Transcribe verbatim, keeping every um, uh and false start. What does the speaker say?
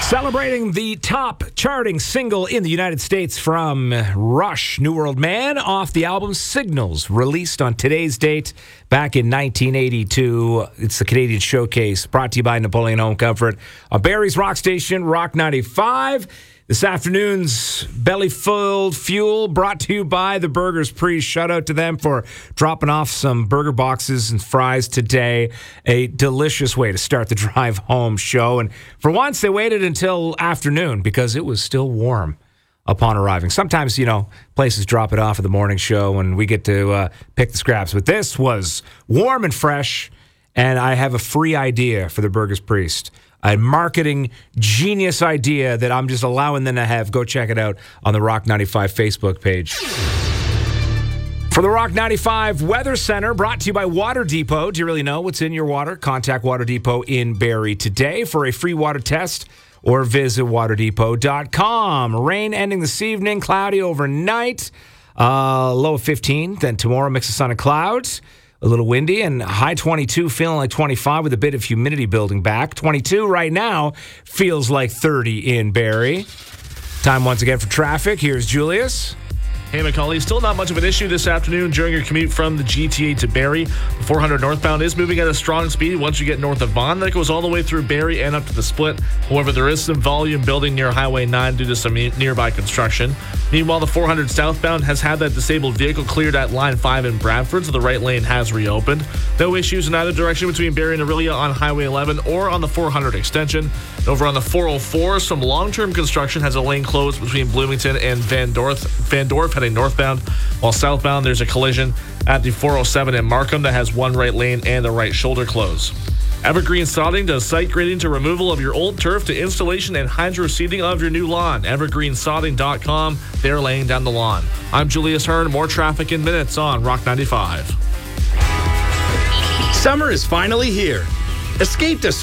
Celebrating the top charting single in the United States from Rush, New World Man, off the album Signals, released on today's date back in nineteen eighty-two. It's the Canadian Showcase, brought to you by Napoleon Home Comfort on Barrie's Rock Station, Rock ninety-five. This afternoon's belly-filled fuel brought to you by the Burgers Priest. Shout out to them for dropping off some burger boxes and fries today. A delicious way to start the drive home show. And for once, they waited until afternoon because it was still warm upon arriving. Sometimes, you know, places drop it off at the morning show and we get to uh, pick the scraps. But this was warm and fresh, and I have a free idea for the Burgers Priest. A marketing genius idea that I'm just allowing them to have. Go check it out on the Rock ninety-five Facebook page. For the Rock ninety-five Weather Center, brought to you by Water Depot. Do you really know what's in your water? Contact Water Depot in Barrie today for a free water test or visit water depot dot com. Rain ending this evening, cloudy overnight. Uh, low of fifteen. Then tomorrow, mix of sun and clouds. A little windy and high twenty-two, feeling like twenty-five with a bit of humidity building back. twenty-two right now, feels like thirty in Barrie. Time once again for traffic. Here's Julius. Hey, Macaulay. Still not much of an issue this afternoon during your commute from the G T A to Barrie. The four hundred northbound is moving at a strong speed once you get north of Vaughan. That goes all the way through Barrie and up to the Split. However, there is some volume building near Highway nine due to some nearby construction. Meanwhile, the four hundred southbound has had that disabled vehicle cleared at Line five in Bradford, so the right lane has reopened. No issues in either direction between Barrie and Orillia on Highway eleven or on the four hundred extension. Over on the four oh four, some long-term construction has a lane closed between Bloomington and Van Dorf, Van Dorf heading northbound, while southbound there's a collision at the four oh seven in Markham that has one right lane and a right shoulder close. Evergreen Sodding does site grading to removal of your old turf to installation and hydro seeding of your new lawn. evergreen sodding dot com. They're laying down the lawn. I'm Julius Hearn. More traffic in minutes on Rock ninety-five. Summer is finally here. Escape to